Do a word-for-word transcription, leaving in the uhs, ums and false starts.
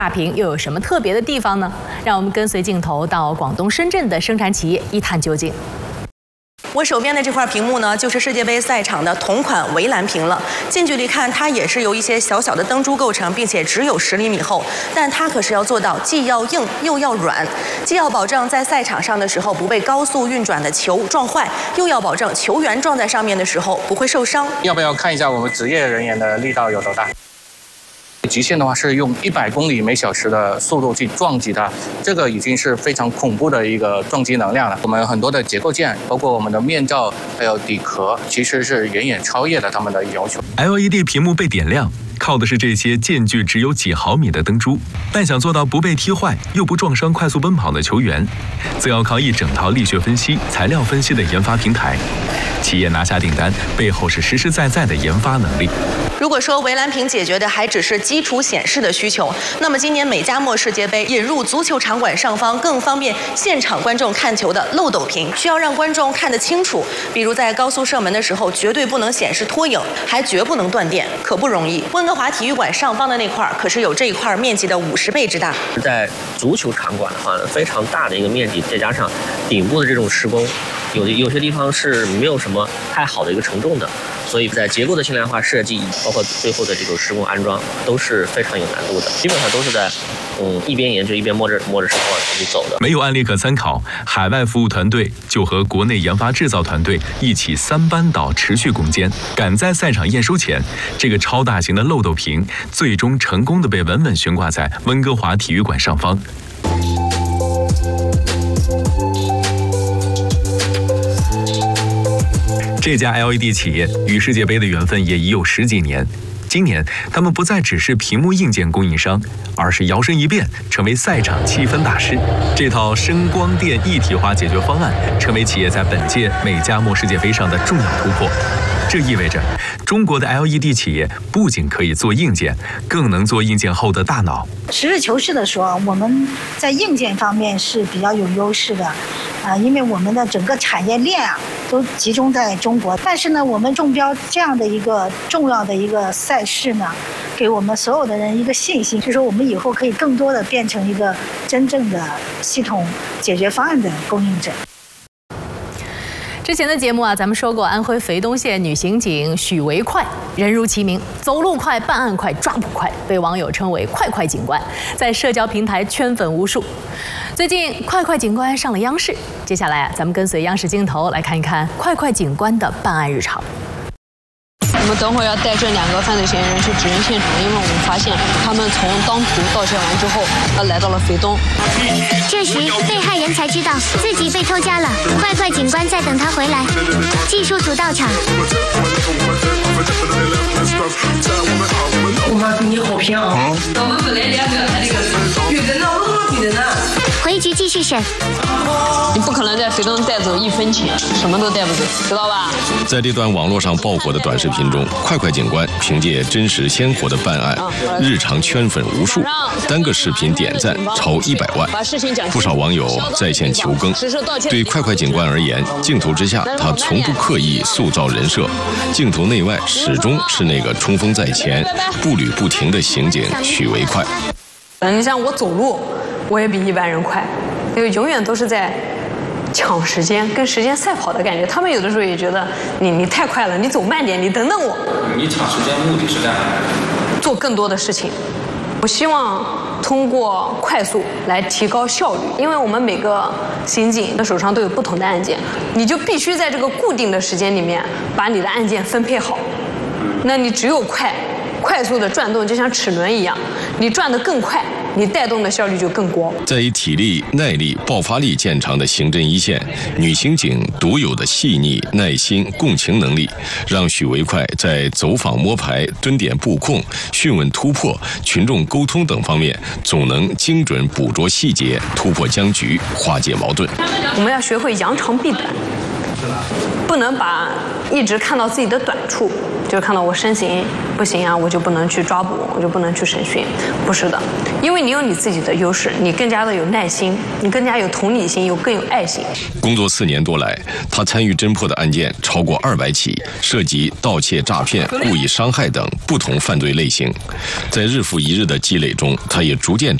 大屏又有什么特别的地方呢？让我们跟随镜头到广东深圳的生产企业一探究竟。 我手边的这块屏幕呢，就是世界杯赛场的同款围栏屏了。近距离看，它也是由一些小小的灯珠构成，并且只有十厘米厚。但它可是要做到既要硬又要软，既要保证在赛场上的时候不被高速运转的球撞坏，又要保证球员撞在上面的时候不会受伤。 要不要看一下我们职业人员的力道有多大？ 极限的话是用一百公里每小时的速度去撞击它，这个已经是非常恐怖的一个撞击能量了。我们很多的结构件，包括我们的面罩还有底壳，其实是远远超越了他们的要求。 L E D 屏幕被点亮，靠的是这些间距只有几毫米的灯珠，但想做到不被踢坏又不撞伤快速奔跑的球员，则要靠一整套力学分析、材料分析的研发平台。企业拿下订单，背后是实实在在的研发能力。 如果说围栏屏解决的还只是基础显示的需求，那么今年美加墨世界杯引入足球场馆上方更方便现场观众看球的漏斗屏，需要让观众看得清楚。比如在高速射门的时候，绝对不能显示拖影，还绝不能断电，可不容易。温哥华体育馆上方的那块可是有这一块面积的五十倍之大。 在足球场馆的话呢，非常大的一个面积，再加上顶部的这种施工，有的有些地方是没有什么太好的一个承重的。 所以在结构的轻量化设计，包括最后的这种施工安装，都是非常有难度的。基本上都是在，嗯，一边研究一边摸着摸着石头往前去走的。 没有案例可参考，海外服务团队就和国内研发制造团队一起三班倒，持续攻坚，赶在赛场验收前，这个超大型的漏斗屏最终成功的被稳稳悬挂在温哥华体育馆上方。 这家 L E D 企业与世界杯的缘分也已有十几年。今年，他们不再只是屏幕硬件供应商，而是摇身一变成为赛场气氛大师。这套声光电一体化解决方案，成为企业在本届美加墨世界杯上的重要突破。这意味着，中国的 L E D 企业不仅可以做硬件，更能做硬件后的大脑。 实事求是地说，我们在硬件方面是比较有优势的，啊，因为我们的整个产业链啊都集中在中国。但是呢，我们中标这样的一个重要的一个赛事呢，给我们所有的人一个信心，就是说我们以后可以更多的变成一个真正的系统解决方案的供应者。 之前的节目啊，咱们说过，安徽肥东县女刑警许维快，人如其名，走路快、办案快、抓捕快，被网友称为“快快警官”，在社交平台圈粉无数。最近，快快警官上了央视，接下来啊，咱们跟随央视镜头来看一看快快警官的办案日常。 我们等会儿要带这两个犯罪嫌疑人去指认现场，因为我们发现他们从当涂盗窃完之后，呃，来到了肥东。 这时，被害人才知道自己被偷家了。快快警官在等他回来，技术组到场。 我妈对你好偏啊！我们本来两个还那个女的呢，我怎么女的呢？ 回局继续审。 你不可能在肥东带走一分钱，什么都带不走，知道吧？ 在这段网络上爆火的短视频中，快快警官凭借真实鲜活的办案，日常圈粉无数，单个视频点赞超一百万，不少网友在线求更。对快快警官而言，镜头之下他从不刻意塑造人设，镜头内外始终是那个冲锋在前、步履不停的刑警许维快。 嗯，你像我走路，我也比一般人快，因为永远都是在抢时间，跟时间赛跑的感觉。他们有的时候也觉得你你太快了，你走慢点，你等等我。 你抢时间目的是干嘛？ 做更多的事情。我希望通过快速来提高效率，因为我们每个刑警的手上都有不同的案件，你就必须在这个固定的时间里面把你的案件分配好。那你只有快。快速的转动就像齿轮一样，你转得更快，你带动的效率就更高。 在以体力、耐力、爆发力见长的刑侦一线，女刑警独有的细腻、耐心、共情能力，让许维快在走访摸排、蹲点布控、讯问突破、群众沟通等方面，总能精准捕捉细节，突破僵局，化解矛盾。 我们要学会扬长避短，不能把一直看到自己的短处， 就看到我身形不行啊，我就不能去抓捕，我就不能去审讯。不是的，因为你有你自己的优势，你更加的有耐心，你更加有同理心，有更有爱心。 工作四年多来，他参与侦破的案件超过二百起，涉及盗窃、诈骗、故意伤害等不同犯罪类型。在日复一日的积累中，他也逐渐